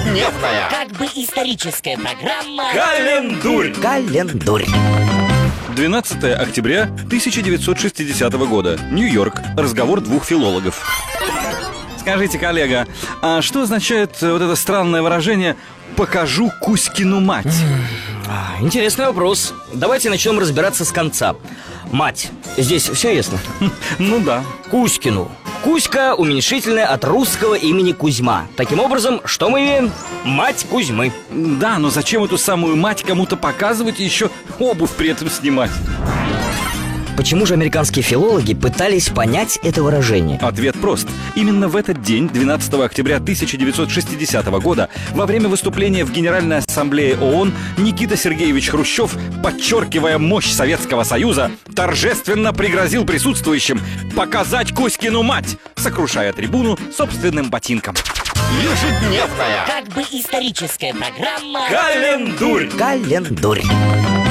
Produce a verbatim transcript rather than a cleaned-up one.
Ежедневная, как бы историческая программа Календурь. Календурь. двенадцатое октября тысяча девятьсот шестидесятого года. Нью-Йорк. Разговор двух филологов. Скажите, коллега, а что означает вот это странное выражение «покажу Кузькину мать»? Интересный вопрос. Давайте начнем разбираться с конца. Мать. Здесь все ясно? Ну да. Кузькину. Кузька уменьшительное от русского имени Кузьма. Таким образом, что мы имеем? Мать Кузьмы. Да, но зачем эту самую мать кому-то показывать и еще обувь при этом снимать? Почему же американские филологи пытались понять это выражение? Ответ прост. Именно в этот день, двенадцатого октября тысяча девятьсот шестидесятого года, во время выступления в Генеральной Ассамблее ООН, Никита Сергеевич Хрущев, подчеркивая мощь Советского Союза, торжественно пригрозил присутствующим показать Кузькину мать, сокрушая трибуну собственным ботинком. Ежедневная, Как бы историческая программа Календурь. Календурь.